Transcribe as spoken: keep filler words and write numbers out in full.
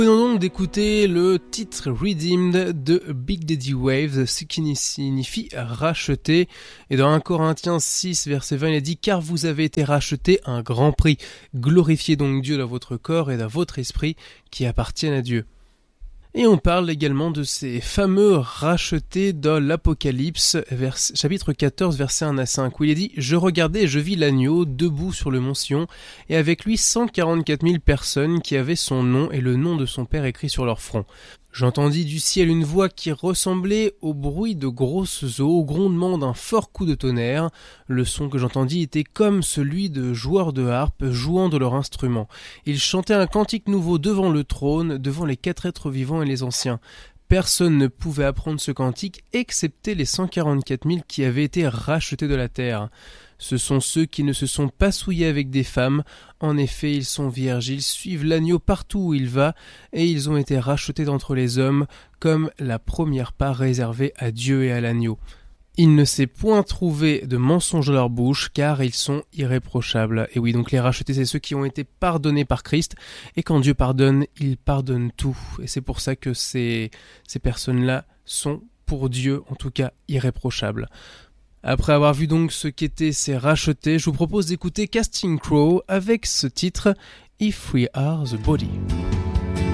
Nous venons donc d'écouter le titre Redeemed de Big Daddy Waves, ce qui signifie racheter. Et dans un Corinthiens six, verset vingt, il est dit « Car vous avez été rachetés à un grand prix. Glorifiez donc Dieu dans votre corps et dans votre esprit qui appartiennent à Dieu. » Et on parle également de ces fameux rachetés dans l'Apocalypse, vers, chapitre quatorze, versets un à cinq, où il est dit « Je regardais et je vis l'agneau debout sur le mont Sion, et avec lui cent quarante-quatre mille personnes qui avaient son nom et le nom de son Père écrit sur leur front. J'entendis du ciel une voix qui ressemblait au bruit de grosses eaux, au grondement d'un fort coup de tonnerre. Le son que j'entendis était comme celui de joueurs de harpe jouant de leur instrument. Ils chantaient un cantique nouveau devant le trône, devant les quatre êtres vivants et les anciens. Personne ne pouvait apprendre ce cantique, excepté les cent quarante-quatre mille qui avaient été rachetés de la terre. Ce sont ceux qui ne se sont pas souillés avec des femmes. En effet, ils sont vierges, ils suivent l'agneau partout où il va, et ils ont été rachetés d'entre les hommes, comme la première part réservée à Dieu et à l'agneau. Il ne s'est point trouvé de mensonge dans leur bouche, car ils sont irréprochables. Et oui, donc les rachetés, c'est ceux qui ont été pardonnés par Christ, et quand Dieu pardonne, il pardonne tout. Et c'est pour ça que ces, ces personnes-là sont, pour Dieu, en tout cas, irréprochables. Après avoir vu donc ce qu'étaient ces rachetés, je vous propose d'écouter Casting Crow avec ce titre « If We Are The Body ».